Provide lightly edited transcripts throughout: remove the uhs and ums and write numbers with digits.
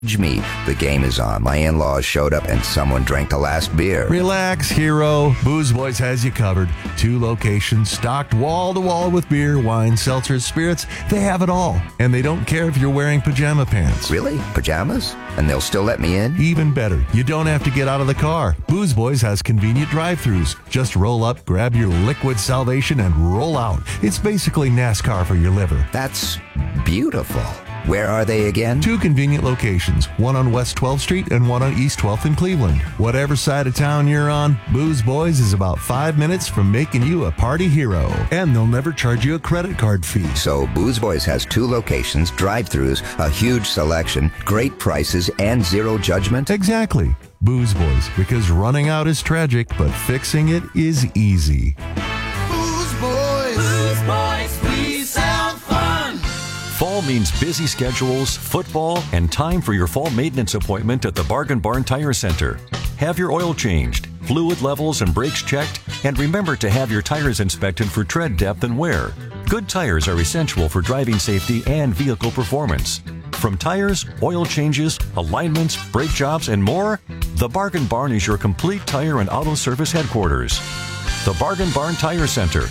Me, the game is on. My in-laws showed up and someone drank the last beer. Relax, hero. Booze Boys has you covered. 2 locations stocked wall to wall with beer, wine, seltzers, spirits. They have it all. And they don't care if you're wearing pajama pants. Really? Pajamas? And they'll still let me in? Even better, you don't have to get out of the car. Booze Boys has convenient drive-thrus. Just roll up, grab your liquid salvation, and roll out. It's basically NASCAR for your liver. That's beautiful. Where are they again? 2 convenient locations, one on West 12th Street and one on East 12th in Cleveland. Whatever side of town you're on, Booze Boys is about 5 minutes from making you a party hero. And they'll never charge you a credit card fee. So Booze Boys has 2 locations, drive-thrus, a huge selection, great prices, and zero judgment? Exactly. Booze Boys, because running out is tragic, but fixing it is easy. Booze Boys. Booze Boys, we sound fun. Fall means busy schedules, football, and time for your fall maintenance appointment at the Bargain Barn Tire Center. Have your oil changed, fluid levels and brakes checked, and remember to have your tires inspected for tread depth and wear. Good tires are essential for driving safety and vehicle performance. From tires, oil changes, alignments, brake jobs, and more, the Bargain Barn is your complete tire and auto service headquarters. The Bargain Barn Tire Center,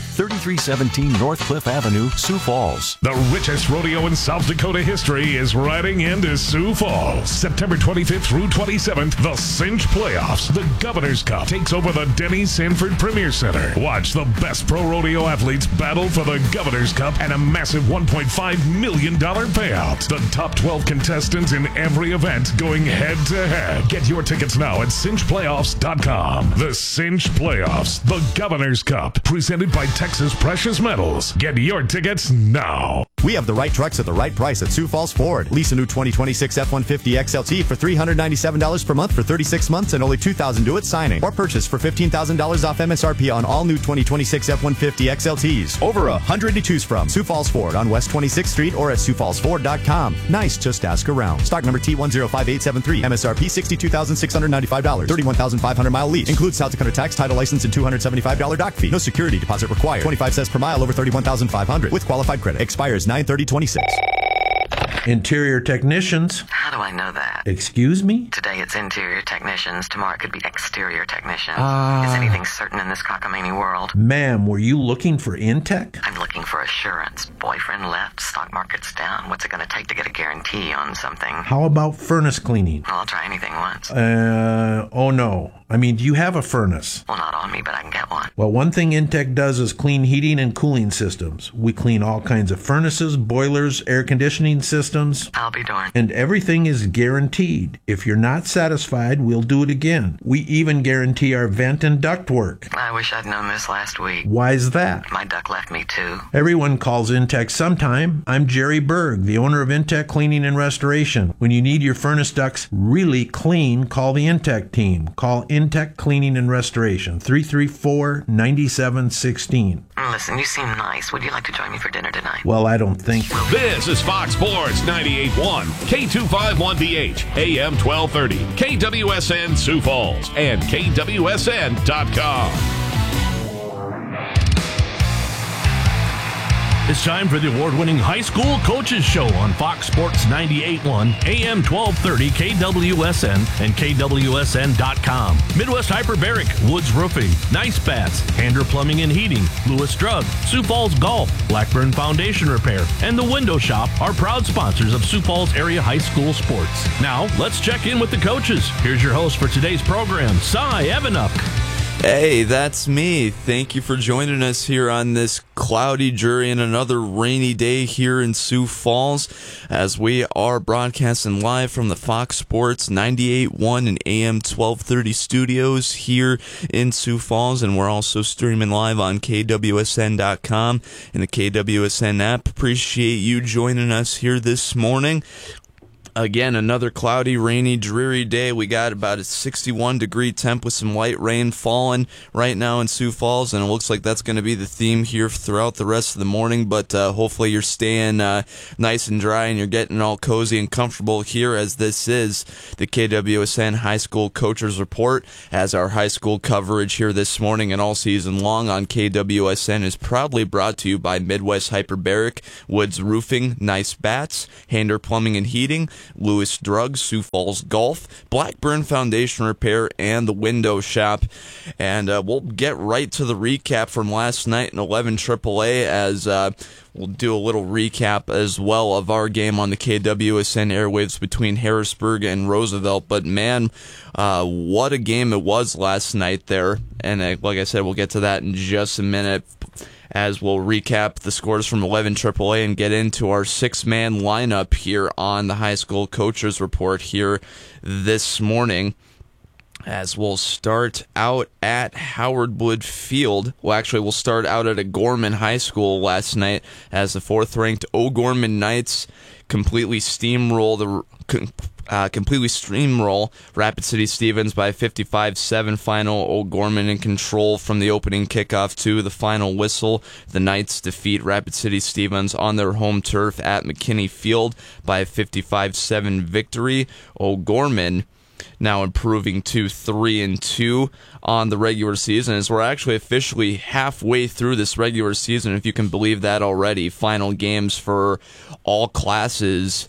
3317 North Cliff Avenue, Sioux Falls. The richest rodeo in South Dakota history is riding into Sioux Falls. September 25th through 27th, the Cinch Playoffs. The Governor's Cup takes over the Denny Sanford Premier Center. Watch the best pro rodeo athletes battle for the Governor's Cup and a massive $1.5 million payout. The top 12 contestants in every event going head-to-head. Get your tickets now at cinchplayoffs.com. The Cinch Playoffs. The Governor's Cup, presented by Texas Precious Metals. Get your tickets now. We have the right trucks at the right price at Sioux Falls Ford. Lease a new 2026 F-150 XLT for $397 per month for 36 months and only $2,000 due at signing. Or purchase for $15,000 off MSRP on all new 2026 F-150 XLTs. Over 100 to choose from. Sioux Falls Ford on West 26th Street or at SiouxFallsFord.com. Nice, just ask around. Stock number T105873. MSRP $62,695. 31,500 mile lease. Includes South Dakota tax, title license, and $275 dock fee. No security deposit required. 25 cents per mile over 31,500 with qualified credit. Expires 9/30/26. Interior technicians. How do I know that? Excuse me? Today it's interior technicians. Tomorrow it could be exterior technicians. Is anything certain in this cockamamie world? Ma'am, were you looking for Intech? I'm looking for assurance. Boyfriend left, stock market's down. What's it going to take to get a guarantee on something? How about furnace cleaning? Well, I'll try anything once. Oh no. I mean, do you have a furnace? Well, not on me, but I can get one. Well, one thing Intech does is clean heating and cooling systems. We clean all kinds of furnaces, boilers, air conditioning systems. I'll be darned. And everything is guaranteed. If you're not satisfied, we'll do it again. We even guarantee our vent and duct work. I wish I'd known this last week. Why's that? My duck left me too. Everyone calls Intech sometime. I'm Jerry Berg, the owner of Intech Cleaning and Restoration. When you need your furnace ducts really clean, call the Intech team. Call Intech Cleaning and Restoration, 334-9716. Listen, you seem nice. Would you like to join me for dinner tonight? Well, I don't think... This is Fox Sports 98.1, K251BH, AM 1230, KWSN Sioux Falls, and KWSN.com. It's time for the award-winning High School Coaches Show on Fox Sports 98.1, AM 1230, KWSN, and KWSN.com. Midwest Hyperbaric, Woods Roofing, Nice Bats, Hander Plumbing and Heating, Lewis Drug, Sioux Falls Golf, Blackburn Foundation Repair, and The Window Shop are proud sponsors of Sioux Falls area high school sports. Now, let's check in with the coaches. Here's your host for today's program, Cy Evanuk. Hey, that's me. Thank you for joining us here on this cloudy, dreary, and another rainy day here in Sioux Falls as we are broadcasting live from the Fox Sports 98.1 and AM 1230 studios here in Sioux Falls, and we're also streaming live on KWSN.com and the KWSN app. Appreciate you joining us here this morning. Again, another cloudy, rainy, dreary day. We got about a 61-degree temp with some light rain falling right now in Sioux Falls, and it looks like that's going to be the theme here throughout the rest of the morning, but hopefully you're staying nice and dry and you're getting all cozy and comfortable here, as this is the KWSN High School Coaches Report, as our high school coverage here this morning and all season long on KWSN is proudly brought to you by Midwest Hyperbaric, Woods Roofing, Nice Bats, Hander Plumbing and Heating, Lewis Drugs, Sioux Falls Golf, Blackburn Foundation Repair, and the Window Shop. And we'll get right to the recap from last night in 11 AAA as we'll do a little recap as well of our game on the KWSN airwaves between Harrisburg and Roosevelt. But man, what a game it was last night there. And like I said, we'll get to that in just a minute as we'll recap the scores from 11 AAA and get into our six-man lineup here on the High School Coaches Report here this morning. As we'll start out at Howard Wood Field. Well, actually, we'll start out at O'Gorman High School last night as the fourth-ranked O'Gorman Knights completely steamroll Rapid City Stevens by 55-7 final. O'Gorman in control from the opening kickoff to the final whistle. The Knights defeat Rapid City Stevens on their home turf at McKinney Field by a 55-7 victory. O'Gorman now improving to 3-2 on the regular season, as we're actually officially halfway through this regular season, if you can believe that already. Final games for all classes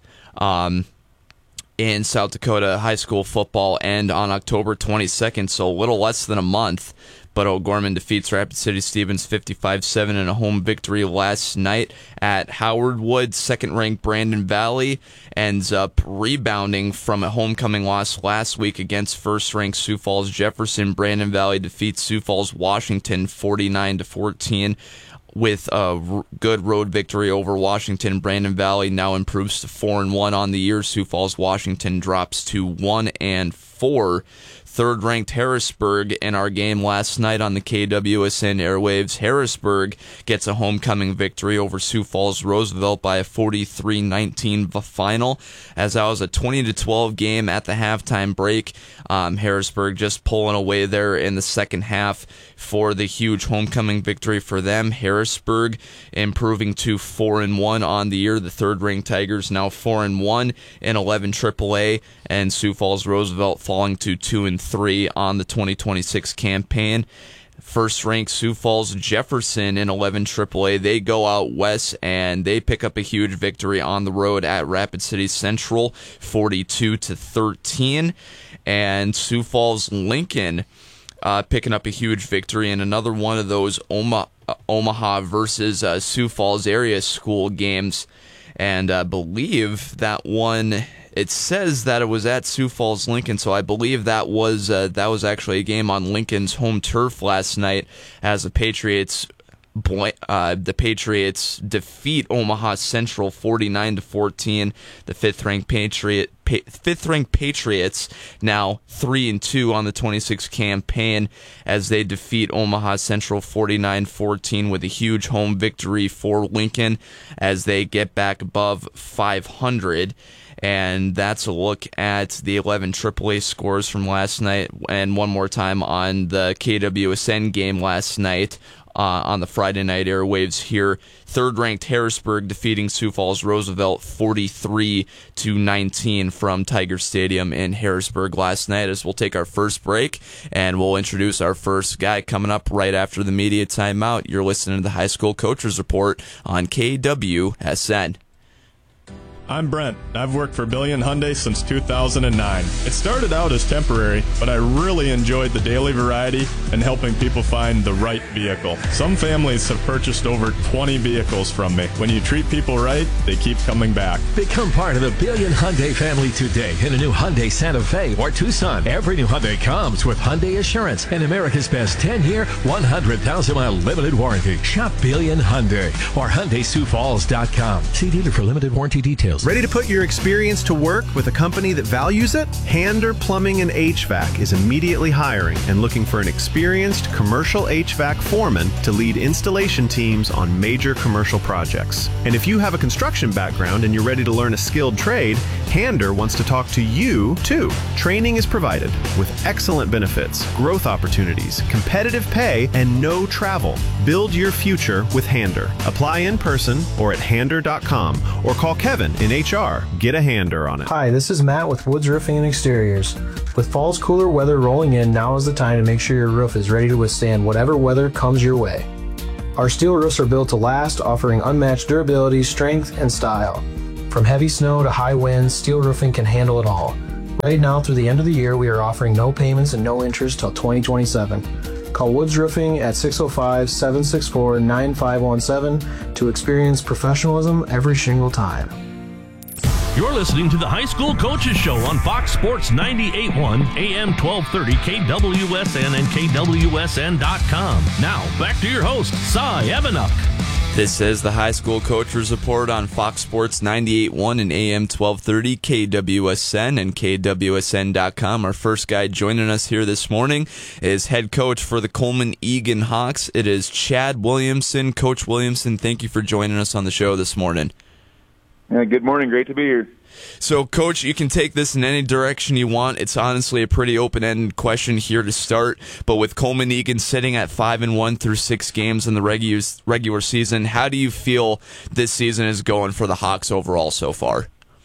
in South Dakota high school football end on October 22nd, so a little less than a month. But O'Gorman defeats Rapid City Stevens 55-7 in a home victory last night at Howard Wood. Second-ranked Brandon Valley ends up rebounding from a homecoming loss last week against first-ranked Sioux Falls Jefferson. Brandon Valley defeats Sioux Falls Washington 49-14. With a good road victory over Washington, Brandon Valley now improves to 4-1 on the year. Sioux Falls Washington drops to 1-4. Third-ranked Harrisburg in our game last night on the KWSN airwaves. Harrisburg gets a homecoming victory over Sioux Falls Roosevelt by a 43-19 final. As that was a 20-12 game at the halftime break. Harrisburg just pulling away there in the second half for the huge homecoming victory for them. Harrisburg improving to 4-1 on the year. The third-ranked Tigers now 4-1 in 11 AAA, and Sioux Falls Roosevelt falling to 2-3 on the 2026 campaign. First-ranked Sioux Falls Jefferson in 11 AAA. They go out west and they pick up a huge victory on the road at Rapid City Central, 42-13. And Sioux Falls Lincoln picking up a huge victory in another one of those Omaha versus Sioux Falls area school games. And I believe that one, it says that it was at Sioux Falls Lincoln, so I believe that was actually a game on Lincoln's home turf last night as the Patriots defeat Omaha Central 49-14. The fifth-ranked Patriots now 3-2 on the 26 campaign as they defeat Omaha Central 49-14 with a huge home victory for Lincoln as they get back above 500. And that's a look at the 11 AAA scores from last night, and one more time on the KWSN game last night on the Friday night airwaves here. Third-ranked Harrisburg defeating Sioux Falls Roosevelt 43-19 from Tiger Stadium in Harrisburg last night. As we'll take our first break, and we'll introduce our first guy coming up right after the media timeout. You're listening to the High School Coaches Report on KWSN. I'm Brent. I've worked for Billion Hyundai since 2009. It started out as temporary, but I really enjoyed the daily variety and helping people find the right vehicle. Some families have purchased over 20 vehicles from me. When you treat people right, they keep coming back. Become part of the Billion Hyundai family today in a new Hyundai Santa Fe or Tucson. Every new Hyundai comes with Hyundai Assurance and America's best 10-year, 100,000-mile limited warranty. Shop Billion Hyundai or HyundaiSiouxFalls.com. See dealer for limited warranty details. Ready to put your experience to work with a company that values it? Hander Plumbing and HVAC is immediately hiring and looking for an experienced commercial HVAC foreman to lead installation teams on major commercial projects. And if you have a construction background and you're ready to learn a skilled trade, Hander wants to talk to you too. Training is provided with excellent benefits, growth opportunities, competitive pay, and no travel. Build your future with Hander. Apply in person or at hander.com or call Kevin in HR. Get a hander on it. Hi, this is Matt with Woods Roofing and Exteriors. With fall's cooler weather rolling in, now is the time to make sure your roof is ready to withstand whatever weather comes your way. Our steel roofs are built to last, offering unmatched durability, strength, and style. From heavy snow to high winds, Steel Roofing can handle it all. Right now, through the end of the year, we are offering no payments and no interest till 2027. Call Woods Roofing at 605-764-9517 to experience professionalism every shingle time. You're listening to the High School Coaches Show on Fox Sports 98.1, AM 1230, KWSN, and KWSN.com. Now, back to your host, Cy Evanuk. This is the High School Coaches Report on Fox Sports 98.1 and AM 1230, KWSN, and KWSN.com. Our first guy joining us here this morning is head coach for the Coleman Egan Hawks. It is Chad Williamson. Coach Williamson, thank you for joining us on the show this morning. Good morning. Great to be here. So, Coach, you can take this in any direction you want. It's honestly a pretty open-ended question here to start. But with Coleman Egan sitting at 5-1 through 6 games in the regular season, how do you feel this season is going for the Hawks overall so far?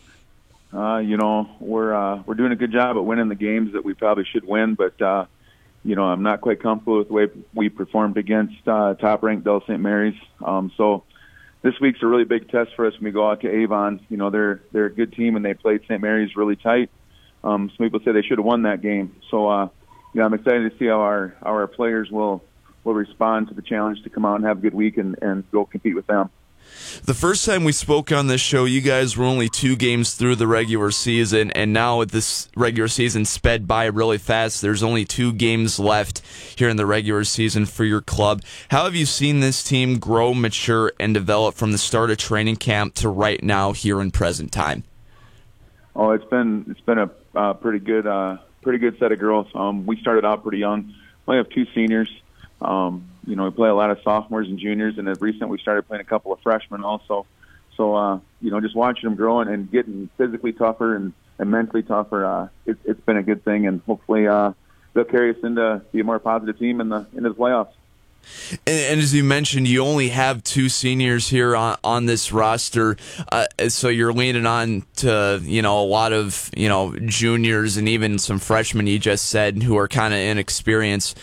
We're doing a good job at winning the games that we probably should win. But I'm not quite comfortable with the way we performed against top-ranked Del St. Mary's. So this week's a really big test for us when we go out to Avon. They're a good team, and they played St. Mary's really tight. Some people say they should have won that game. So, I'm excited to see how our players will respond to the challenge to come out and have a good week and go compete with them. The first time we spoke on this show, you guys were only 2 games through the regular season, and now with this regular season sped by really fast, there's only 2 games left here in the regular season for your club. How have you seen this team grow, mature, and develop from the start of training camp to right now here in present time? Oh, it's been a pretty good set of girls. We started out pretty young. We have 2 seniors. We play a lot of sophomores and juniors, and as recent we started playing a couple of freshmen also. So, just watching them grow and getting physically tougher and mentally tougher, it's been a good thing, and hopefully they'll carry us into be a more positive team into the playoffs. And as you mentioned, you only have 2 seniors here on this roster, so you're leaning on to a lot of juniors and even some freshmen you just said who are kind of inexperienced.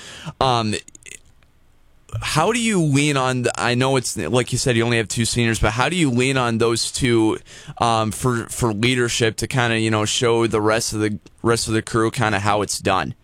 How do you lean on? I know it's like you said, you only have 2 seniors, but how do you lean on those 2 for leadership to kind of show the rest of the crew kind of how it's done?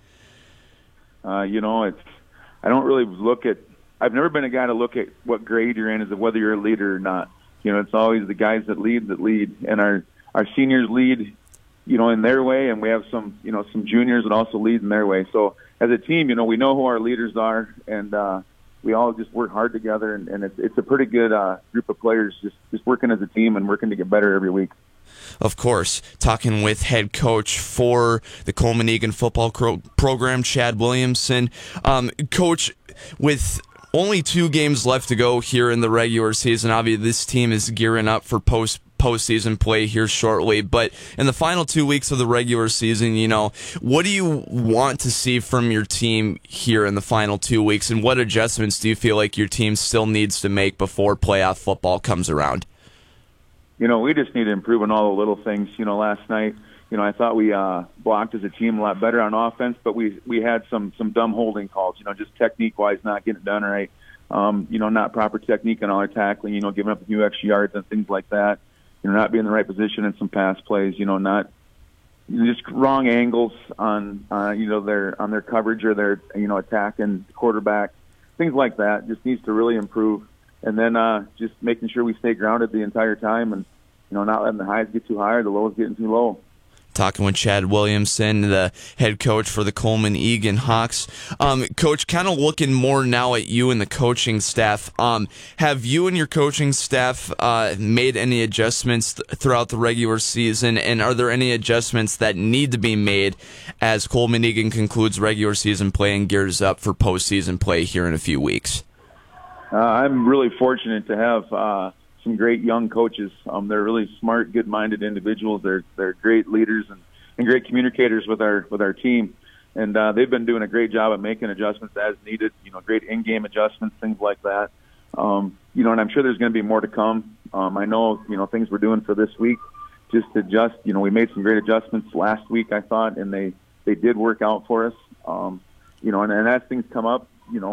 I don't really look at. I've never been a guy to look at what grade you're in as whether you're a leader or not. It's always the guys that lead, and our seniors lead, in their way, and we have some juniors that also lead in their way. So as a team, we know who our leaders are, and we all just work hard together, and it's a pretty good group of players just working as a team and working to get better every week. Of course, talking with head coach for the Coleman Egan football program, Chad Williamson. Coach, with only 2 games left to go here in the regular season, obviously this team is gearing up for postseason play here shortly, but in the final 2 weeks of the regular season, what do you want to see from your team here in the final 2 weeks, and what adjustments do you feel like your team still needs to make before playoff football comes around? We just need to improve on all the little things. Last night, I thought we blocked as a team a lot better on offense, but we had some dumb holding calls, just technique-wise not getting it done right. Not proper technique on all our tackling, giving up a few extra yards and things like that. Not being in the right position in some pass plays, not just wrong angles on their coverage or their attack and quarterback, things like that. Just needs to really improve, and then just making sure we stay grounded the entire time, and not letting the highs get too high or the lows getting too low. Talking with Chad Williamson, the head coach for the Coleman Egan Hawks. Coach, kind of looking more now at you and the coaching staff. Have you and your coaching staff made any adjustments throughout the regular season, and are there any adjustments that need to be made as Coleman Egan concludes regular season play and gears up for postseason play here in a few weeks? I'm really fortunate to have some great young coaches. They're really smart, good-minded individuals. They're great leaders and great communicators with our team. And they've been doing a great job of making adjustments as needed, great in-game adjustments, things like that. And I'm sure there's going to be more to come. I know, things we're doing for this week just to adjust. We made some great adjustments last week, I thought, and they did work out for us. And as things come up,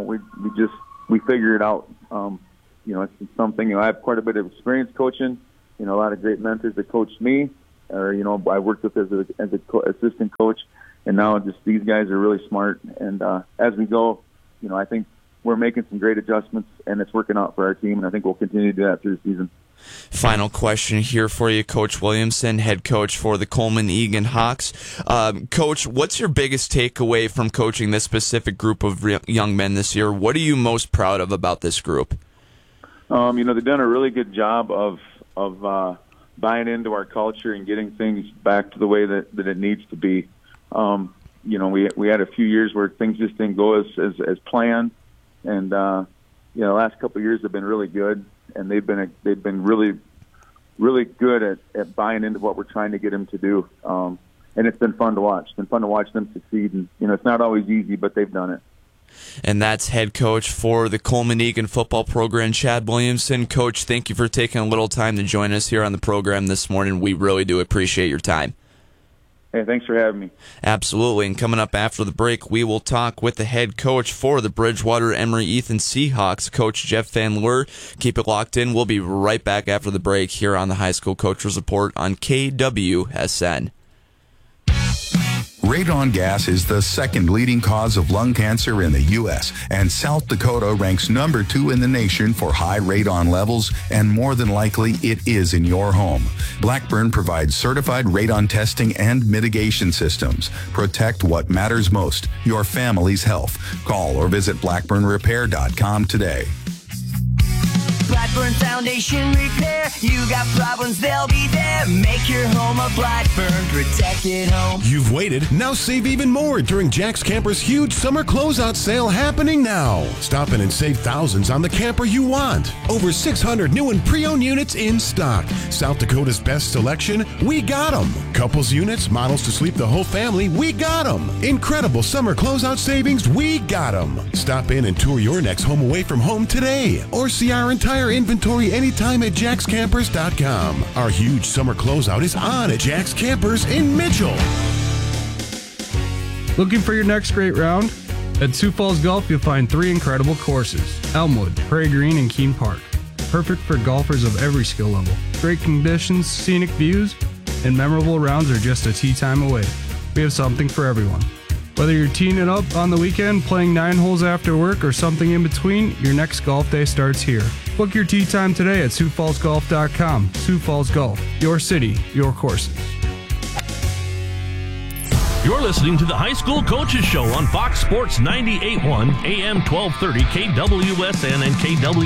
we figure it out. It's something, I have quite a bit of experience coaching, a lot of great mentors that coached me, or I worked with as an assistant coach, and now just these guys are really smart. And as we go, I think we're making some great adjustments, and it's working out for our team, and I think we'll continue to do that through the season. Final question here for you, Coach Williamson, head coach for the Coleman Egan Hawks. Coach, what's your biggest takeaway from coaching this specific group of young men this year? What are you most proud of about this group? They've done a really good job of buying into our culture and getting things back to the way that it needs to be. We had a few years where things just didn't go as planned, and the last couple of years have been really good, and they've been really, really good at buying into what we're trying to get them to do. And it's been fun to watch. It's been fun to watch them succeed, and it's not always easy, but they've done it. And that's head coach for the Coleman Egan football program, Chad Williamson. Coach, thank you for taking a little time to join us here on the program this morning. We really do appreciate your time. Hey, thanks for having me. Absolutely. And coming up after the break, we will talk with the head coach for the Bridgewater Emory-Ethan Seahawks, Coach Jeff Van Leur. Keep it locked in. We'll be right back after the break here on the High School Coaches Report on KWSN. Radon gas is the second leading cause of lung cancer in the U.S., and South Dakota ranks number 2 in the nation for high radon levels, and more than likely it is in your home. Blackburn provides certified radon testing and mitigation systems. Protect what matters most, your family's health. Call or visit blackburnrepair.com today. Blackburn Foundation Repair. You got problems, they'll be there. Make your home a Blackburn protected home. You've waited. Now save even more during Jack's Camper's huge summer closeout sale happening now. Stop in and save thousands on the camper you want. Over 600 new and pre-owned units in stock. South Dakota's best selection, we got them. Couples units, models to sleep the whole family, we got them. Incredible summer closeout savings, we got them. Stop in and tour your next home away from home today, or see our entire inventory anytime at jackscampers.com. Our huge summer closeout is on at Jack's Campers in Mitchell. Looking for your next great round? At Sioux Falls Golf, you'll find 3 incredible courses: Elmwood, Prairie Green, and Keene Park. Perfect for golfers of every skill level. Great conditions, scenic views, and memorable rounds are just a tee time away. We have something for everyone. Whether you're teeing it up on the weekend, playing 9 holes after work, or something in between, your next golf day starts here. Book your tee time today at SiouxFallsGolf.com. Sioux Falls Golf, your city, your courses. You're listening to the High School Coaches Show on Fox Sports 98.1, AM 1230, KWSN, and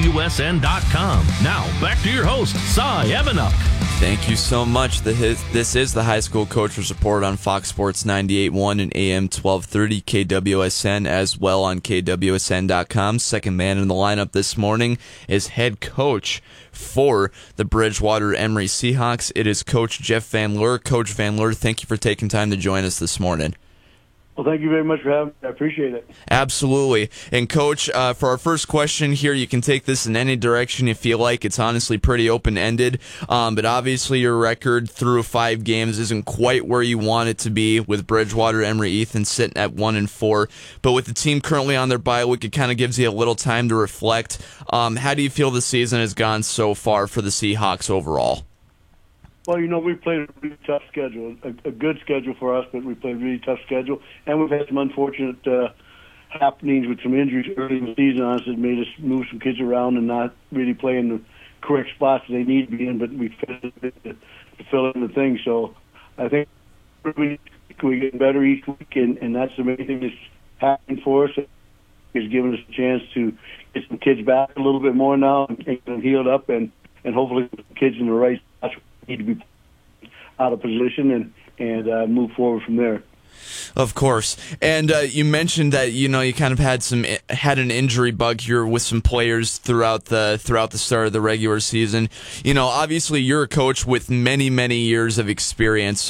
KWSN.com. Now, back to your host, Cy Evanuk. Thank you so much. This is the High School Coaches Report on Fox Sports 98.1 and AM 1230 KWSN, as well on KWSN.com. Second man in the lineup this morning is head coach for the Bridgewater Emory Seahawks. It is Coach Jeff Van Leur. Coach Van Leur, thank you for taking time to join us this morning. Well, thank you very much for having me. I appreciate it. Absolutely. And, Coach, for our first question here, you can take this in any direction you feel like. It's honestly pretty open-ended. But obviously your record through 5 games isn't quite where you want it to be, with Bridgewater Emory-Ethan sitting at 1-4. But with the team currently on their bye week, it kind of gives you a little time to reflect. How do you feel the season has gone so far for the Seahawks overall? Well, we played a really tough schedule, a good schedule for us, but we played a really tough schedule. And we've had some unfortunate happenings with some injuries early in the season on us that made us move some kids around and not really play in the correct spots they need to be in, but we to fill in the thing. So I think we're getting better each week, and that's the main thing that's happening for us. It's giving us a chance to get some kids back a little bit more now and get them healed up, and hopefully the kids in the right spots need to be out of position and move forward from there. Of course. And you mentioned that you kind of had an injury bug here with some players throughout the start of the regular season. Obviously you're a coach with many years of experience,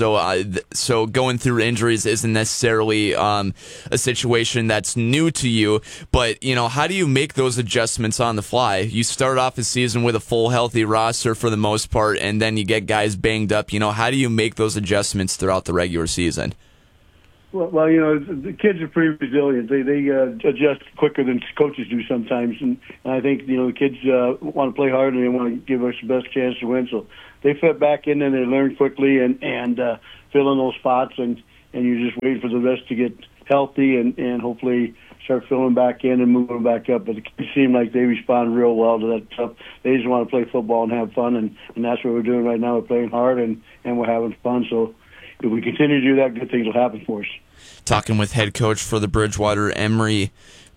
so going through injuries isn't necessarily a situation that's new to you. But how do you make those adjustments on the fly? You start off the season with a full healthy roster for the most part, and then you get guys banged up. How do you make those adjustments throughout the regular season? Well, the kids are pretty resilient. They adjust quicker than coaches do sometimes, and I think the kids want to play hard and they want to give us the best chance to win. So they fit back in and they learn quickly and fill in those spots, and you just wait for the rest to get healthy and hopefully start filling back in and moving back up. But the kids seem like they respond real well to that stuff. They just want to play football and have fun, and that's what we're doing right now. We're playing hard and we're having fun. So if we continue to do that, good things will happen for us. Talking with head coach for the Bridgewater Emery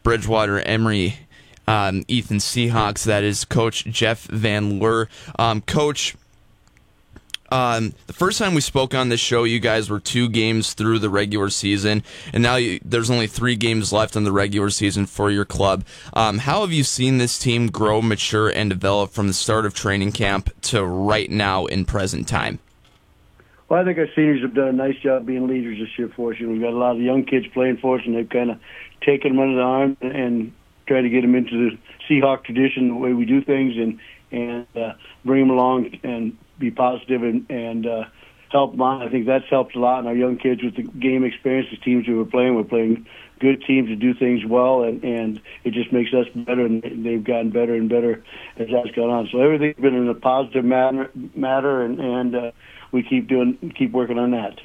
Ethan Seahawks, that is Coach Jeff Van Leur. Coach, the first time we spoke on this show, you guys were 2 games through the regular season, and now there's only 3 games left in the regular season for your club. How have you seen this team grow, mature, and develop from the start of training camp to right now in present time? Well, I think our seniors have done a nice job being leaders this year for us. We've got a lot of young kids playing for us, and they've kind of taken them under the arm and tried to get them into the Seahawk tradition, the way we do things, and bring them along and be positive and help them on. I think that's helped a lot. And our young kids with the game experience, the teams we we're playing good teams to do things well, and it just makes us better, and they've gotten better and better as that's gone on. So everything's been in a positive matter, and we keep working on that.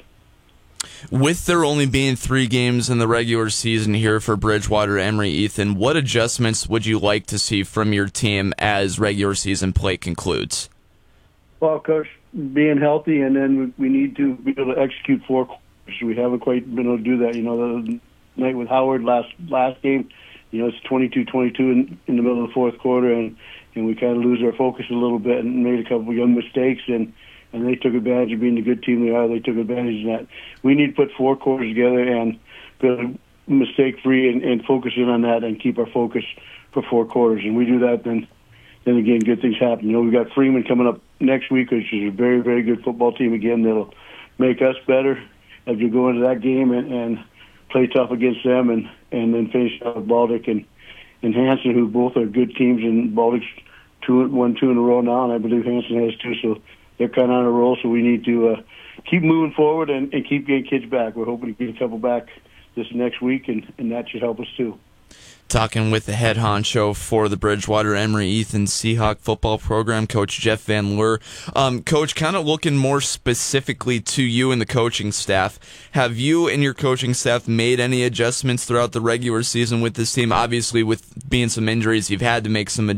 With there only being 3 games in the regular season here for Bridgewater Emery, Ethan, what adjustments would you like to see from your team as regular season play concludes? Well, Coach, being healthy, and then we need to be able to execute 4 quarters. We haven't quite been able to do that. The night with Howard last game, it's 22-22 in the middle of the 4th quarter, and we kind of lose our focus a little bit and made a couple of young mistakes, and they took advantage of being the good team they are. They took advantage of that. We need to put 4 quarters together and be mistake-free and focus in on that and keep our focus for 4 quarters. And we do that, then again, good things happen. We've got Freeman coming up next week, which is a very, very good football team again that'll make us better as we go into that game and play tough against them, and then finish out with Baltic and Hanson, who both are good teams, and Baltic's 2 in a row now, and I believe Hanson has too. So they're kind of on a roll, so we need to keep moving forward and keep getting kids back. We're hoping to get a couple back this next week, and that should help us too. Talking with the head honcho for the Bridgewater Emery Ethan Seahawk football program, Coach Jeff Van Leur. Coach, kind of looking more specifically to you and the coaching staff, have you and your coaching staff made any adjustments throughout the regular season with this team? Obviously, with being some injuries, you've had to make some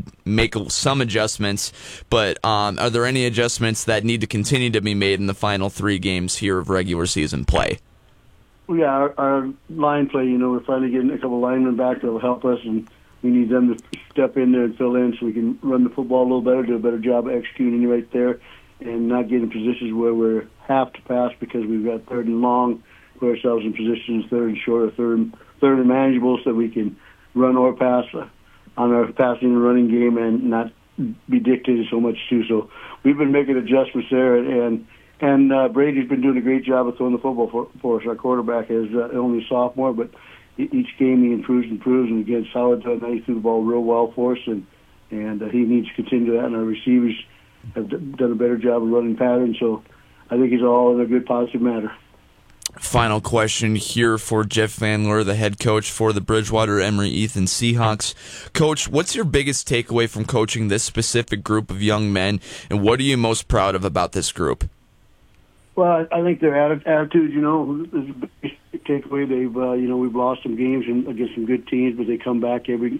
adjustments, but are there any adjustments that need to continue to be made in the final 3 games here of regular season play? Yeah, our line play, we're finally getting a couple of linemen back that will help us, and we need them to step in there and fill in so we can run the football a little better, do a better job of executing right there, and not get in positions where we have to pass because we've got 3rd and long, put ourselves in positions 3rd and short or 3rd and manageable so we can run or pass on our passing and running game and not be dictated so much too. So we've been making adjustments there, and Brady's been doing a great job of throwing the football for us. Our quarterback is only a sophomore, but each game he improves, and again, solid tonight. He threw the ball real well for us, and he needs to continue that. And our receivers have done a better job of running patterns, so I think he's all in a good, positive manner. Final question here for Jeff Van Leur, the head coach for the Bridgewater Emery Ethan Seahawks. Coach, what's your biggest takeaway from coaching this specific group of young men, and what are you most proud of about this group? Well, I think their attitude, is a big takeaway. They've, we've lost some games against some good teams, but they come back every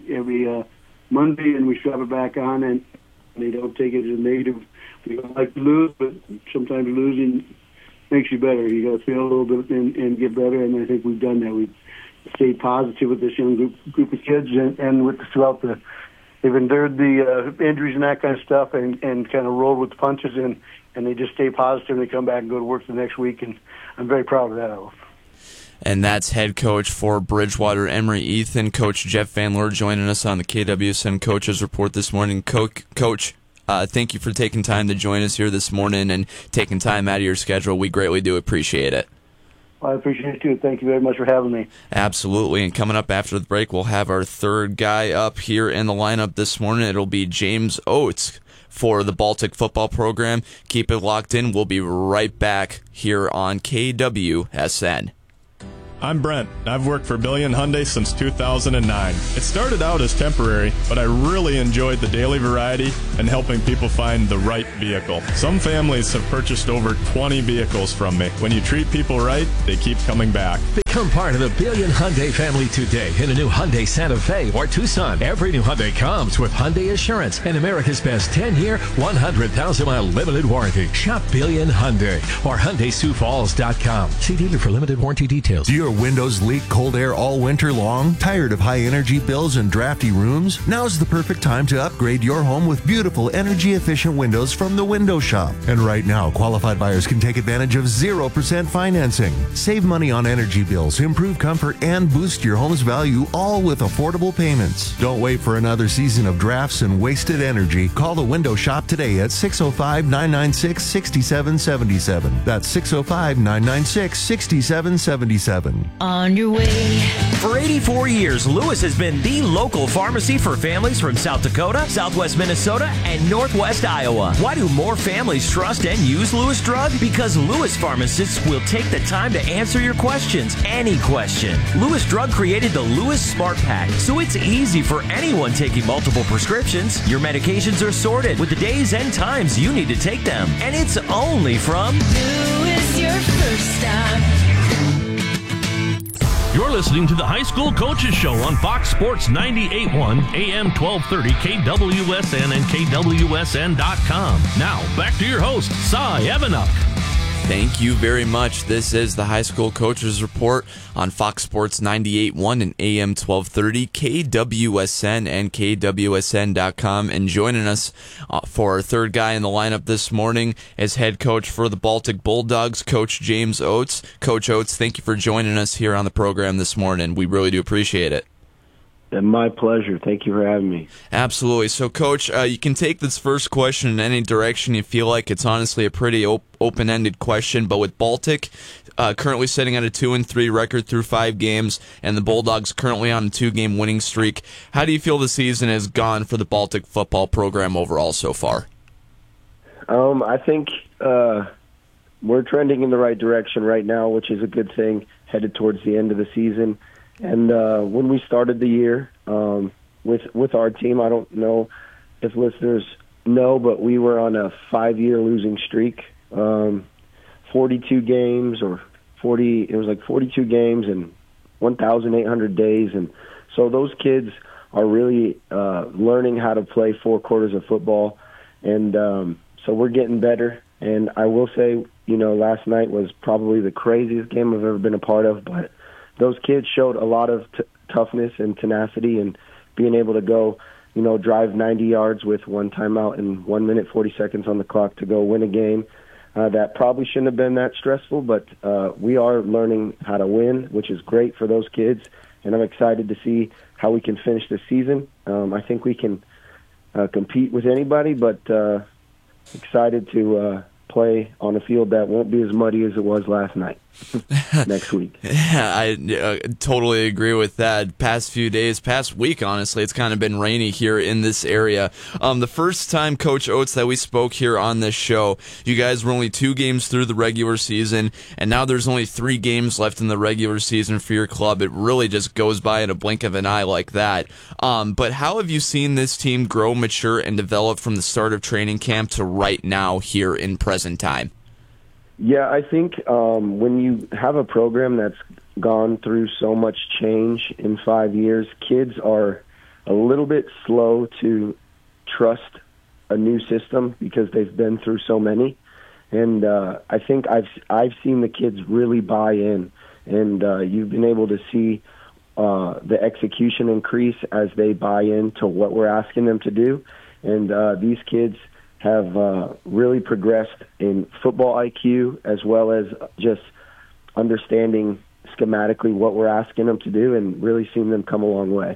Monday, and we strap it back on, and they don't take it as a negative. We don't like to lose, but sometimes losing makes you better. You got to feel a little bit and get better, and I think we've done that. We've stayed positive with this young group of kids, and throughout they've endured the injuries and that kind of stuff, and kind of rolled with the punches, and they just stay positive, and they come back and go to work the next week, and I'm very proud of that. And that's head coach for Bridgewater Emery Ethan, Coach Jeff Van Leur, joining us on the KWSN Coaches Report this morning. Coach, thank you for taking time to join us here this morning and taking time out of your schedule. We greatly do appreciate it. I appreciate it, too. Thank you very much for having me. Absolutely. And coming up after the break, we'll have our 3rd guy up here in the lineup this morning. It'll be James Oates for the Baltic football program. Keep it locked in. We'll be right back here on KWSN. I'm Brent. I've worked for Billion Hyundai since 2009. It started out as temporary, but I really enjoyed the daily variety and helping people find the right vehicle. Some families have purchased over 20 vehicles from me. When you treat people right, they keep coming back. Become part of the Billion Hyundai family today in a new Hyundai Santa Fe or Tucson. Every new Hyundai comes with Hyundai Assurance and America's best 10-year, 100,000-mile limited warranty. Shop Billion Hyundai or HyundaiSiouxFalls.com. See dealer for limited warranty details. Do your windows leak cold air all winter long? Tired of high energy bills and drafty rooms? Now's the perfect time to upgrade your home with beautiful energy efficient windows from the Window Shop. And right now, qualified buyers can take advantage of 0% financing. Save money on energy bills, improve comfort, and boost your home's value, all with affordable payments. Don't wait for another season of drafts and wasted energy. Call the Window Shop today at 605-996-6777. That's 605-996-6777. On your way. For 84 years, Lewis has been the local pharmacy for families from South Dakota, Southwest Minnesota, and Northwest Iowa. Why do more families trust and use Lewis Drug? Because Lewis pharmacists will take the time to answer your questions, any question. Lewis Drug created the Lewis Smart Pack, so it's easy for anyone taking multiple prescriptions. Your medications are sorted with the days and times you need to take them, and it's only from Lewis, your first stop. You're listening to the High School Coaches Show on Fox Sports 98.1, AM 1230, KWSN, and KWSN.com. Now, back to your host, Cy Evanuk. Thank you very much. This is the High School Coaches Report on Fox Sports 98.1 and AM 1230, KWSN, and KWSN.com. And joining us for our third guy in the lineup this morning is head coach for the Baltic Bulldogs, Coach James Oates. Coach Oates, thank you for joining us here on the program this morning. We really do appreciate it. My pleasure. Thank you for having me. Absolutely. So, Coach, you can take this first question in any direction you feel like. It's honestly a pretty open-ended question, but with Baltic currently sitting at a 2-3 record through 5 games, and the Bulldogs currently on a 2-game winning streak, how do you feel the season has gone for the Baltic football program overall so far? I think we're trending in the right direction right now, which is a good thing, headed towards the end of the season. And when we started the year with our team, I don't know if listeners know, but we were on a 5-year losing streak, 42 games or 40. It was like 42 games and 1,800 days, and so those kids are really learning how to play 4 quarters of football, and so we're getting better. And I will say, last night was probably the craziest game I've ever been a part of, but those kids showed a lot of toughness and tenacity, and being able to go, drive 90 yards with 1 timeout and 1 minute 40 seconds on the clock to go win a game. That probably shouldn't have been that stressful, but we are learning how to win, which is great for those kids, and I'm excited to see how we can finish this season. I think we can compete with anybody, but excited to play on a field that won't be as muddy as it was last night. Next week. Yeah, I totally agree with that. Past week, honestly, it's kind of been rainy here in this area. The first time, Coach Oates, that we spoke here on this show, you guys were only 2 games through the regular season, and now there's only 3 games left in the regular season for your club. It really just goes by in a blink of an eye like that. But how have you seen this team grow, mature, and develop from the start of training camp to right now here in present time? Yeah, I think when you have a program that's gone through so much change in 5 years, kids are a little bit slow to trust a new system because they've been through so many. And I think I've seen the kids really buy in, and you've been able to see the execution increase as they buy into what we're asking them to do. And these kids have really progressed in football IQ, as well as just understanding schematically what we're asking them to do, and really seen them come a long way.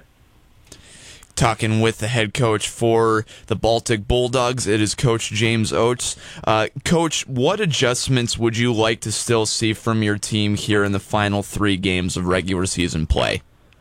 Talking with the head coach for the Baltic Bulldogs, it is Coach James Oates. Coach, what adjustments would you like to still see from your team here in the final 3 games of regular season play?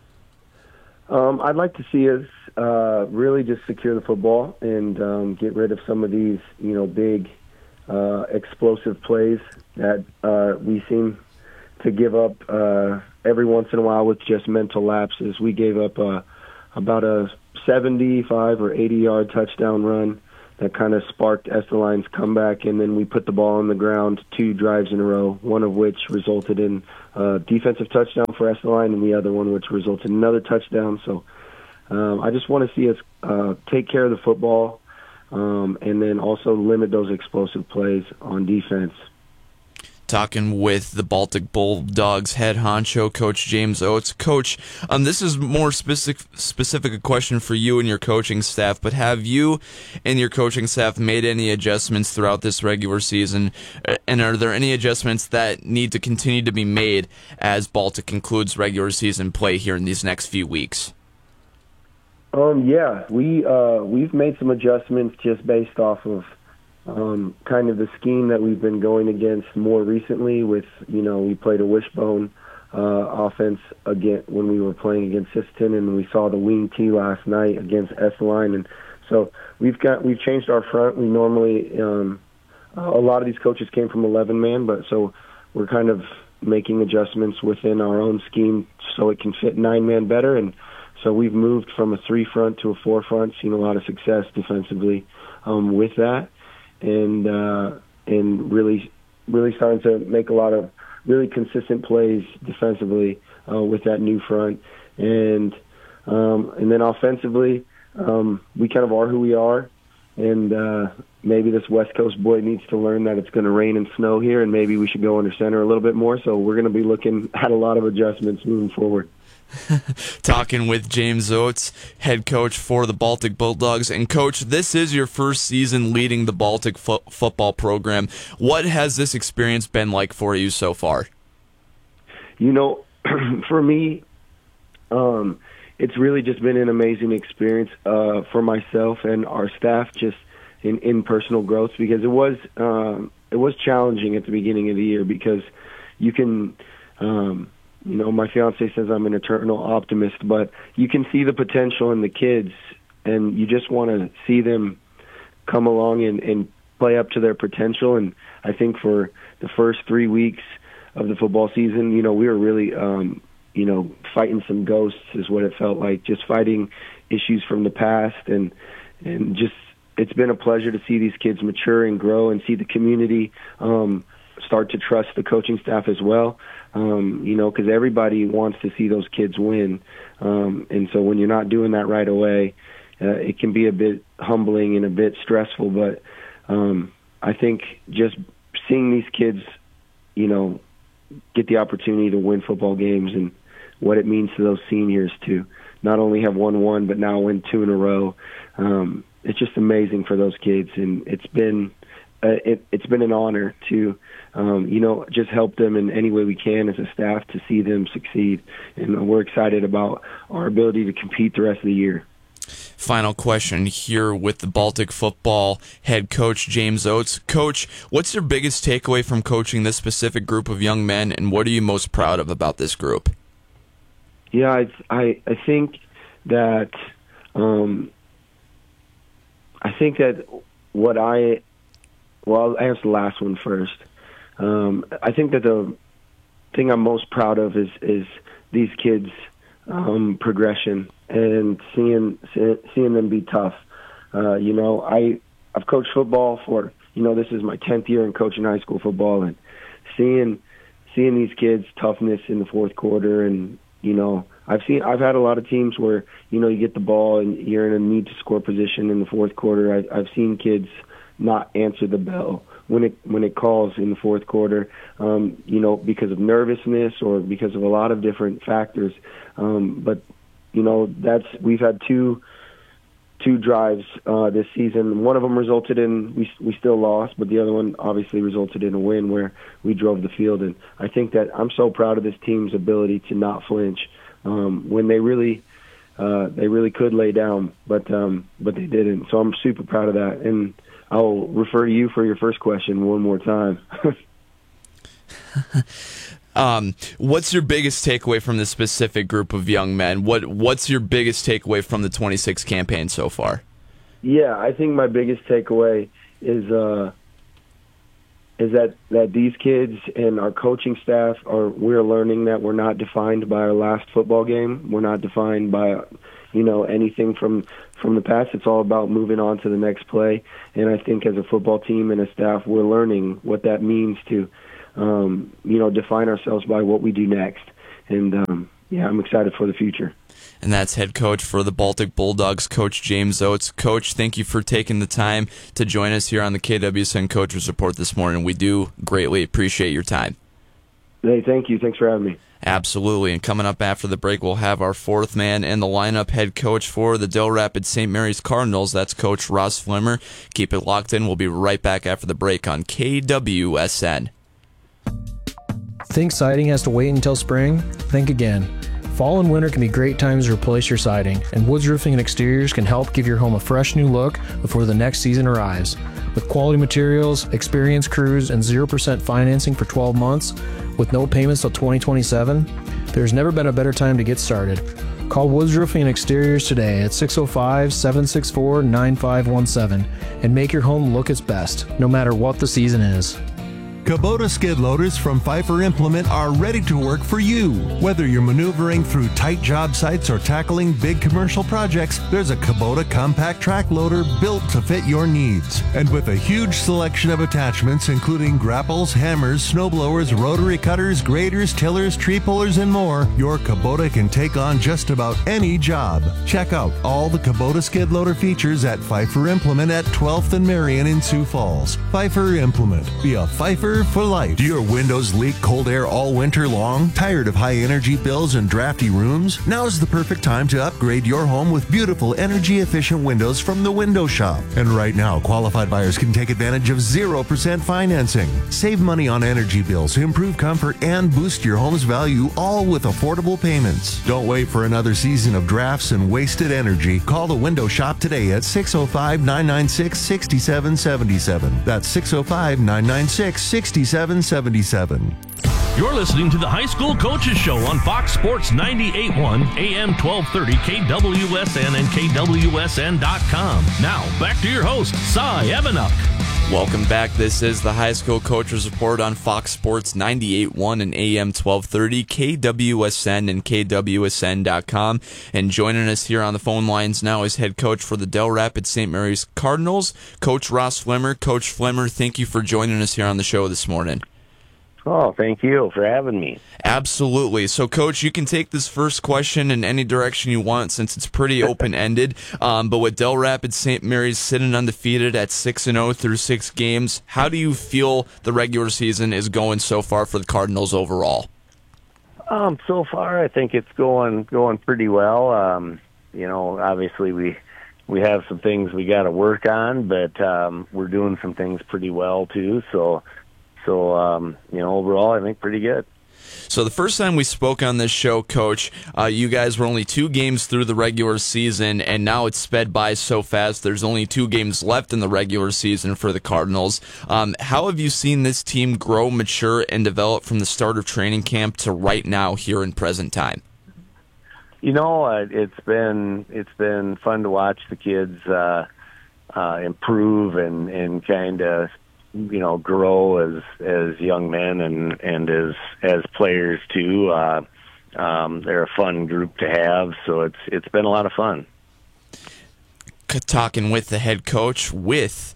I'd like to see us really just secure the football and get rid of some of these, big explosive plays that we seem to give up every once in a while with just mental lapses. We gave up about a 75 or 80-yard touchdown run that kind of sparked Esteline's comeback, and then we put the ball on the ground 2 drives in a row, one of which resulted in a defensive touchdown for Esteline and the other one which resulted in another touchdown. So I just want to see us take care of the football and then also limit those explosive plays on defense. Talking with the Baltic Bulldogs head honcho, Coach James Oates. Coach, this is more specific a question for you and your coaching staff, but have you and your coaching staff made any adjustments throughout this regular season, and are there any adjustments that need to continue to be made as Baltic concludes regular season play here in these next few weeks? Yeah, we've made some adjustments just based off of kind of the scheme that we've been going against more recently with, we played a wishbone offense again when we were playing against Sisseton, and we saw the wing tee last night against Esteline. And so we've changed our front. We normally, a lot of these coaches came from 11-man, but so we're kind of making adjustments within our own scheme so it can fit 9-man better. And so we've moved from a 3-front to a 4-front, seen a lot of success defensively with that. And really starting to make a lot of really consistent plays defensively with that new front, and then offensively, we kind of are who we are, and maybe this West Coast boy needs to learn that it's going to rain and snow here, and maybe we should go under center a little bit more. So we're going to be looking at a lot of adjustments moving forward. Talking with James Oates, head coach for the Baltic Bulldogs. And Coach, this is your first season leading the Baltic football program. What has this experience been like for you so far? For me, it's really just been an amazing experience for myself and our staff, just in personal growth, because it was challenging at the beginning of the year, because you can my fiance says I'm an eternal optimist, but you can see the potential in the kids, and you just want to see them come along and play up to their potential. And I think for the first 3 weeks of the football season, we were really, fighting some ghosts is what it felt like, just fighting issues from the past. And just, it's been a pleasure to see these kids mature and grow, and see the community start to trust the coaching staff as well. Because everybody wants to see those kids win. And so when you're not doing that right away, it can be a bit humbling and a bit stressful. But I think just seeing these kids, get the opportunity to win football games, and what it means to those seniors to not only have won one, but now win 2 in a row. It's just amazing for those kids. And it's been an honor to, just help them in any way we can as a staff to see them succeed. And we're excited about our ability to compete the rest of the year. Final question here with the Baltic football head coach, James Oates. Coach, what's your biggest takeaway from coaching this specific group of young men, and what are you most proud of about this group? Yeah, I think that I'll answer the last one first. I think that the thing I'm most proud of is these kids' progression and seeing them be tough. I've coached football for, this is my 10th year in coaching high school football, and seeing these kids' toughness in the fourth quarter. And I've had a lot of teams where you get the ball and you're in a need to score position in the fourth quarter. I've seen kids not answer the bell when it calls in the fourth quarter, because of nervousness or because of a lot of different factors. But we've had two drives this season. One of them resulted in we still lost, but the other one obviously resulted in a win where we drove the field. And I think that I'm so proud of this team's ability to not flinch when they really could lay down, but they didn't. So I'm super proud of that. And I'll refer to you for your first question one more time. What's your biggest takeaway from this specific group of young men? What's your biggest takeaway from the 26 campaign so far? Yeah, I think my biggest takeaway is is that these kids and our coaching staff we're learning that we're not defined by our last football game. We're not defined by, anything from the past. It's all about moving on to the next play. And I think as a football team and a staff, we're learning what that means to, define ourselves by what we do next. And, I'm excited for the future. And that's head coach for the Baltic Bulldogs, Coach James Oates. Coach, thank you for taking the time to join us here on the KWSN Coaches Report this morning. We do greatly appreciate your time. Hey, thank you. Thanks for having me. Absolutely. And coming up after the break, we'll have our fourth man in the lineup, head coach for the Dell Rapids St. Mary's Cardinals. That's Coach Ross Flimmer. Keep it locked in. We'll be right back after the break on KWSN. Think siding has to wait until spring? Think again. Fall and winter can be great times to replace your siding, and Woods Roofing and Exteriors can help give your home a fresh new look before the next season arrives. With quality materials, experienced crews, and 0% financing for 12 months, with no payments till 2027, there's never been a better time to get started. Call Woods Roofing and Exteriors today at 605-764-9517 and make your home look its best, no matter what the season is. Kubota skid loaders from Pfeiffer Implement are ready to work for you. Whether you're maneuvering through tight job sites or tackling big commercial projects, there's a Kubota compact track loader built to fit your needs. And with a huge selection of attachments, including grapples, hammers, snowblowers, rotary cutters, graders, tillers, tree pullers, and more, your Kubota can take on just about any job. Check out all the Kubota skid loader features at Pfeiffer Implement at 12th and Marion in Sioux Falls. Pfeiffer Implement. Be a Pfeiffer for life. Do your windows leak cold air all winter long? Tired of high energy bills and drafty rooms? Now's the perfect time to upgrade your home with beautiful energy efficient windows from the Window Shop. And right now, qualified buyers can take advantage of 0% financing. Save money on energy bills, improve comfort, and boost your home's value, all with affordable payments. Don't wait for another season of drafts and wasted energy. Call the Window Shop today at 605-996-6777. That's 605-996-6777. You're listening to the High School Coaches Show on Fox Sports 98.1, AM 1230, KWSN, and KWSN.com. Now, back to your host, Cy Evanuk. Welcome back. This is the High School Coaches Report on Fox Sports 98.1 and AM 1230, KWSN, and KWSN.com. And joining us here on the phone lines now is head coach for the Dell Rapids St. Mary's Cardinals, Coach Ross Flimmer. Coach Flimmer, thank you for joining us here on the show this morning. Oh, thank you for having me. Absolutely. So, Coach, you can take this first question in any direction you want since it's pretty open-ended. But with Dell Rapids St. Mary's sitting undefeated at 6-0 through 6 games, how do you feel the regular season is going so far for the Cardinals overall? So far, I think it's going pretty well. Obviously we have some things we got to work on, but we're doing some things pretty well too. So overall, I think pretty good. So the first time we spoke on this show, Coach, you guys were only 2 games through the regular season, and now it's sped by so fast. There's only 2 games left in the regular season for the Cardinals. How have you seen this team grow, mature, and develop from the start of training camp to right now here in present time? It's been fun to watch the kids improve and kind of grow as young men and as players too. They're a fun group to have, so it's been a lot of fun. Talking with the head coach for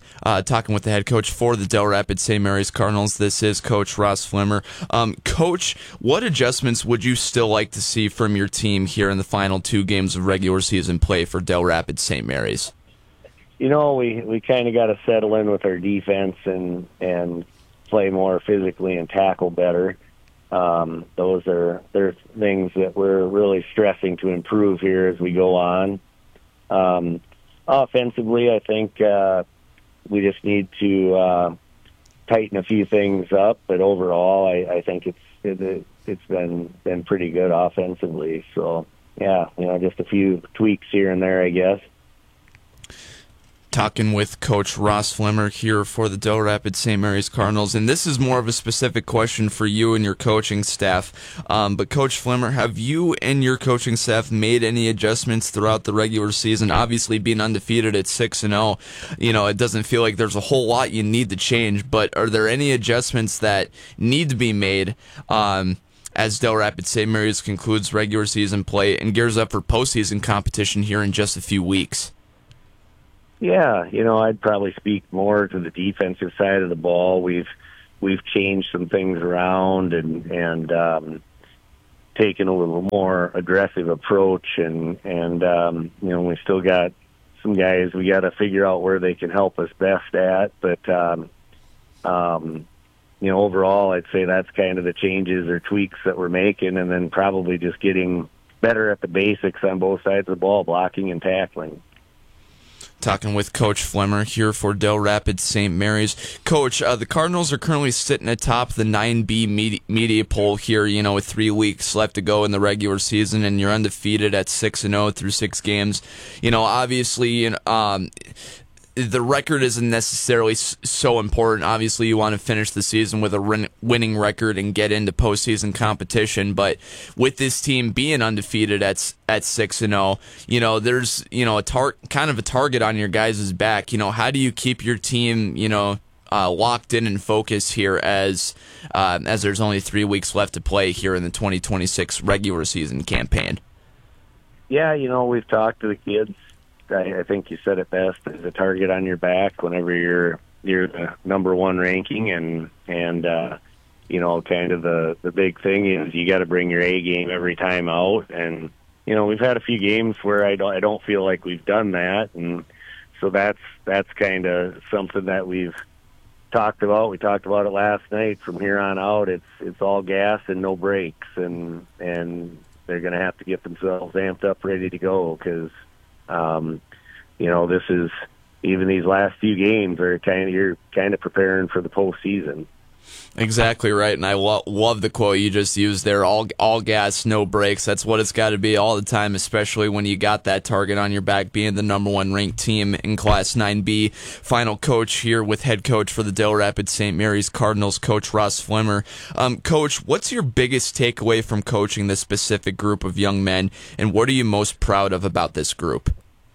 the Dell Rapids St. Mary's Cardinals. This is Coach Ross Flimmer. Coach, what adjustments would you still like to see from your team here in the final 2 games of regular season play for Dell Rapids St. Mary's? We kind of got to settle in with our defense and play more physically and tackle better. They're things that we're really stressing to improve here as we go on. Offensively, I think we just need to tighten a few things up, but overall, I think it's been pretty good offensively. So yeah, just a few tweaks here and there, I guess. Talking with Coach Ross Flemmer here for the Del Rapids St. Mary's Cardinals, and this is more of a specific question for you and your coaching staff. But Coach Flemmer, have you and your coaching staff made any adjustments throughout the regular season? Obviously, being undefeated at 6-0, it doesn't feel like there's a whole lot you need to change. But are there any adjustments that need to be made as Del Rapids St. Mary's concludes regular season play and gears up for postseason competition here in just a few weeks? Yeah, I'd probably speak more to the defensive side of the ball. We've changed some things around and taken a little more aggressive approach, and we still got some guys we got to figure out where they can help us best at. But overall, I'd say that's kind of the changes or tweaks that we're making, and then probably just getting better at the basics on both sides of the ball, blocking and tackling. Talking with Coach Flemmer here for Del Rapids St. Mary's. Coach, the Cardinals are currently sitting atop the 9B media poll here, with 3 weeks left to go in the regular season, and you're undefeated at 6-0 through 6 games. Obviously, the record isn't necessarily so important. Obviously, you want to finish the season with a winning record and get into postseason competition. But with this team being undefeated at 6-0, there's kind of a target on your guys' back. How do you keep your team locked in and focused here as there's only 3 weeks left to play here in the 2026 regular season campaign? Yeah, we've talked to the kids. I think you said it best. There's a target on your back whenever you're the number one ranking, and kind of the big thing is you got to bring your A game every time out. And we've had a few games where I don't feel like we've done that, and so that's kind of something that we've talked about. We talked about it last night. From here on out, it's all gas and no brakes, and they're going to have to get themselves amped up, ready to go, because this is, even these last few games are you're kind of preparing for the postseason. Exactly right, and I love the quote you just used there, all gas, no brakes. That's what it's got to be all the time, especially when you got that target on your back, being the number one ranked team in Class 9B. Final coach here with head coach for the Del Rapids St. Mary's Cardinals, Coach Ross Flemmer. Coach, what's your biggest takeaway from coaching this specific group of young men, and what are you most proud of about this group?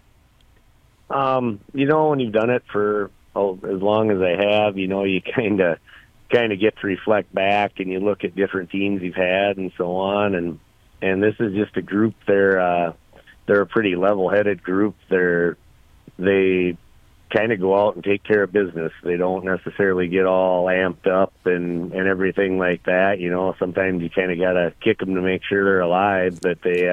When you've done it for as long as I have, you kind of get to reflect back and you look at different teams you've had and so on. And this is just a group. They're a pretty level-headed group. They kind of go out and take care of business. They don't necessarily get all amped up and everything like that. Sometimes you kind of got to kick them to make sure they're alive, but they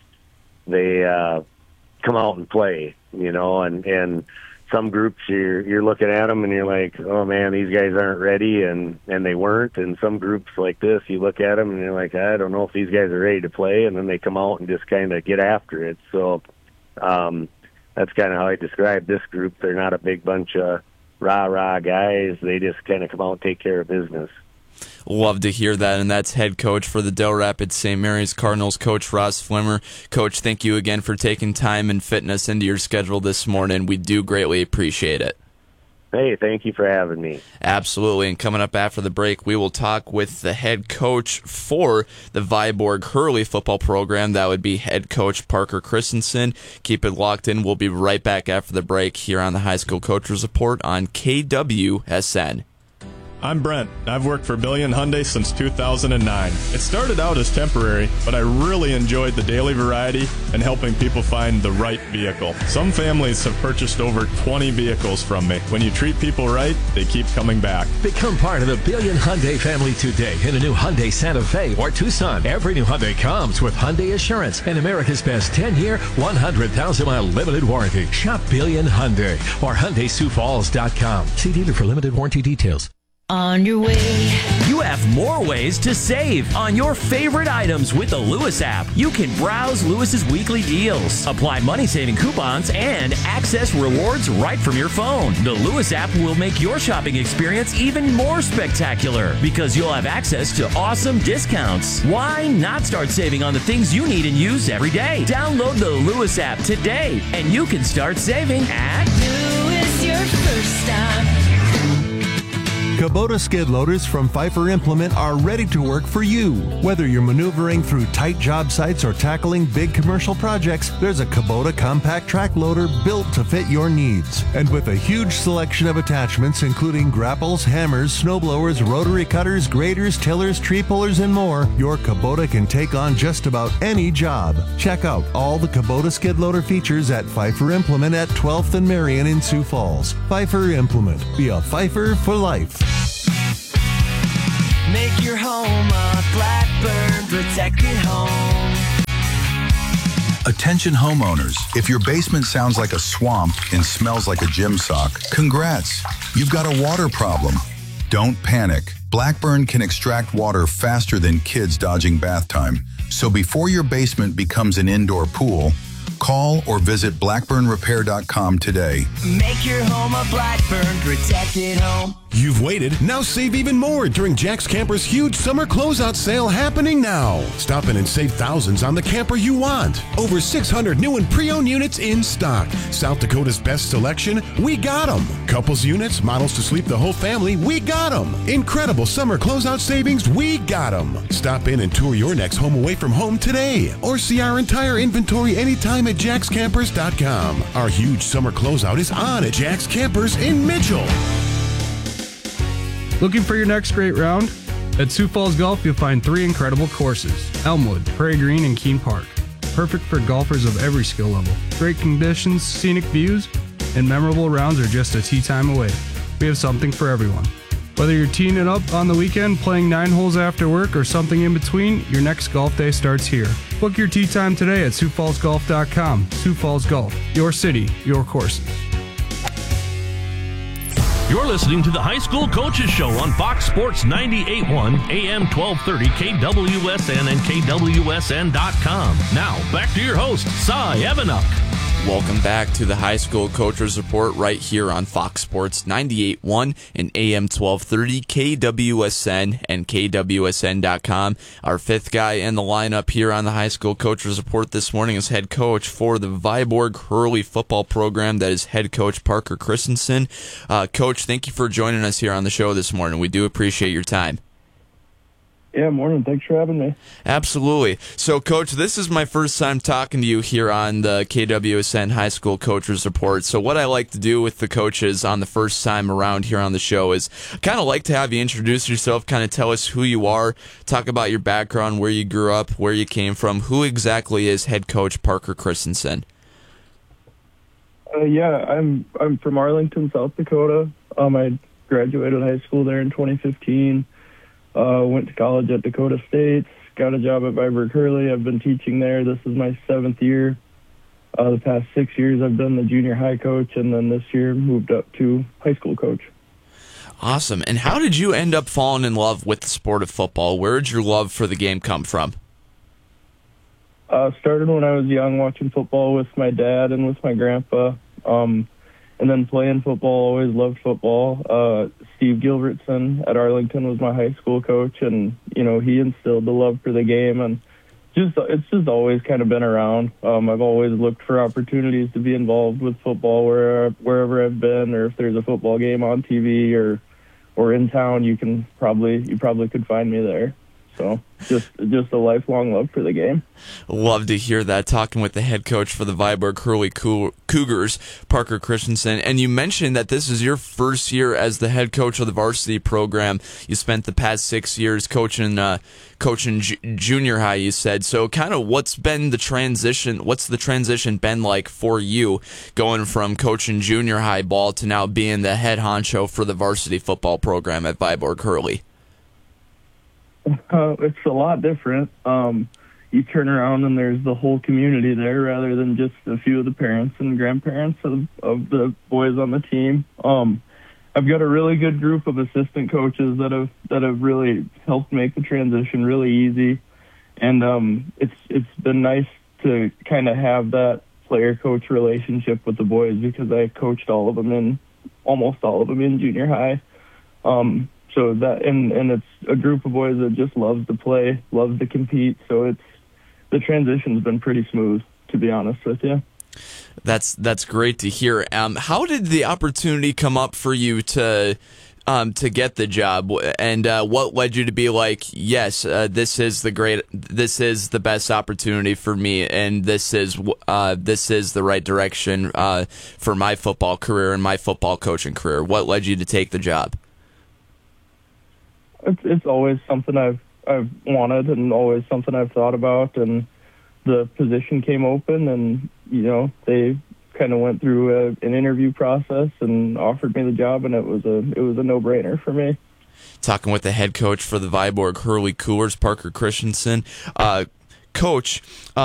come out and play, and some groups you're looking at them and you're like, oh man, these guys aren't ready, and they weren't. And some groups like this, you look at them and you're like, I don't know if these guys are ready to play, and then they come out and just kind of get after it. So that's kind of how I describe this group. They're not a big bunch of rah-rah guys. They just kind of come out and take care of business. Love to hear that, and that's head coach for the Del Rapids St. Mary's Cardinals, Coach Ross Flemmer. Coach, thank you again for taking time and fitting us into your schedule this morning. We do greatly appreciate it. Hey, thank you for having me. Absolutely, and coming up after the break, we will talk with the head coach for the Viborg Hurley football program. That would be head coach Parker Christensen. Keep it locked in. We'll be right back after the break here on the High School Coaches Report on KWSN. I'm Brent. I've worked for Billion Hyundai since 2009. It started out as temporary, but I really enjoyed the daily variety and helping people find the right vehicle. Some families have purchased over 20 vehicles from me. When you treat people right, they keep coming back. Become part of the Billion Hyundai family today in a new Hyundai Santa Fe or Tucson. Every new Hyundai comes with Hyundai Assurance and America's best 10-year, 100,000-mile limited warranty. Shop Billion Hyundai or HyundaiSiouxFalls.com. See dealer for limited warranty details. On your way. You have more ways to save on your favorite items with the Lewis app. You can browse Lewis's weekly deals, apply money-saving coupons, and access rewards right from your phone. The Lewis app will make your shopping experience even more spectacular because you'll have access to awesome discounts. Why not start saving on the things you need and use every day? Download the Lewis app today, and you can start saving at Lewis. first time. Kubota skid loaders from Pfeiffer Implement are ready to work for you. Whether you're maneuvering through tight job sites or tackling big commercial projects, there's a Kubota compact track loader built to fit your needs. And with a huge selection of attachments including grapples, hammers, snowblowers, rotary cutters, graders, tillers, tree pullers, and more, your Kubota can take on just about any job. Check out all the Kubota skid loader features at Pfeiffer Implement at 12th and Marion in Sioux Falls. Pfeiffer Implement. Be a Pfeiffer for life. Make your home a Blackburn protected home. Attention homeowners, if your basement sounds like a swamp and smells like a gym sock, congrats, you've got a water problem. Don't panic. Blackburn can extract water faster than kids dodging bath time. So before your basement becomes an indoor pool, call or visit blackburnrepair.com today. Make your home a Blackburn protected home. You've waited, now save even more during Jack's Camper's huge summer closeout sale happening now. Stop in and save thousands on the camper you want. Over 600 new and pre-owned units in stock. South Dakota's best selection, we got them. Couples units, models to sleep the whole family, we got them. Incredible summer closeout savings, we got them. Stop in and tour your next home away from home today. Or see our entire inventory anytime at jackscampers.com. Our huge summer closeout is on at Jack's Campers in Mitchell. Looking for your next great round? At Sioux Falls Golf, you'll find 3 incredible courses: Elmwood, Prairie Green, and Keene Park. Perfect for golfers of every skill level. Great conditions, scenic views, and memorable rounds are just a tee time away. We have something for everyone. Whether you're teeing it up on the weekend, playing 9 holes after work, or something in between, your next golf day starts here. Book your tee time today at SiouxFallsGolf.com. Sioux Falls Golf, your city, your courses. You're listening to the High School Coaches Show on Fox Sports 98.1, AM 1230, KWSN, and KWSN.com. Now, back to your host, Cy Evanuk. Welcome back to the High School Coaches Report right here on Fox Sports 98.1 and AM 1230, KWSN, and KWSN.com. Our fifth guy in the lineup here on the High School Coaches Report this morning is head coach for the Viborg Hurley football program. That is head coach Parker Christensen. Coach, thank you for joining us here on the show this morning. We do appreciate your time. Yeah, morning. Thanks for having me. Absolutely. So, Coach, this is my first time talking to you here on the KWSN High School Coaches Report. So what I like to do with the coaches on the first time around here on the show is kind of like to have you introduce yourself, kind of tell us who you are, talk about your background, where you grew up, where you came from. Who exactly is head coach Parker Christensen? I'm from Arlington, South Dakota. I graduated high school there in 2015. Went to college at Dakota State, got a job at Viborg Hurley. I've been teaching there. This is my 7th year. The past 6 years I've been the junior high coach, and then this year moved up to high school coach. Awesome. And how did you end up falling in love with the sport of football? Where did your love for the game come from? Started when I was young, watching football with my dad and with my grandpa. And then playing football, always loved football. Steve Gilbertson at Arlington was my high school coach, and, he instilled the love for the game, and it's just always kind of been around. I've always looked for opportunities to be involved with football wherever I've been, or if there's a football game on TV or in town, you probably could find me there. So just a lifelong love for the game. Love to hear that. Talking with the head coach for the Viborg Hurley Cougars, Parker Christensen. And you mentioned that this is your first year as the head coach of the varsity program. You spent the past 6 years coaching junior high, you said. So kind of what's the transition been like for you going from coaching junior high ball to now being the head honcho for the varsity football program at Viborg Hurley? It's a lot different. You turn around and there's the whole community there rather than just a few of the parents and grandparents of the boys on the team. I've got a really good group of assistant coaches that have really helped make the transition really easy, and it's been nice to kind of have that player-coach relationship with the boys because I coached almost all of them in junior high. So that and it's a group of boys that just loves to play, loves to compete. So the transition's been pretty smooth, to be honest with you. That's great to hear. How did the opportunity come up for you to get the job, and what led you to be like, yes, this is the best opportunity for me, and this is the right direction for my football career and my football coaching career? What led you to take the job? It's always something I've wanted and always something I've thought about, and the position came open, and they kind of went through an interview process and offered me the job, and it was a no-brainer for me. Talking with the head coach for the Viborg Hurley Cougars, Parker Christensen. Coach,